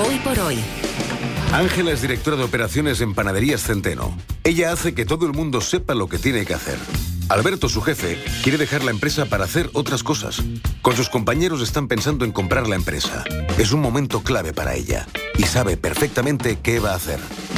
Hoy por hoy. Ángela es directora de operaciones en Panaderías Centeno. Ella hace que todo el mundo sepa lo que tiene que hacer. Alberto, su jefe, quiere dejar la empresa para hacer otras cosas. Con sus compañeros están pensando en comprar la empresa. Es un momento clave para ella y sabe perfectamente qué va a hacer.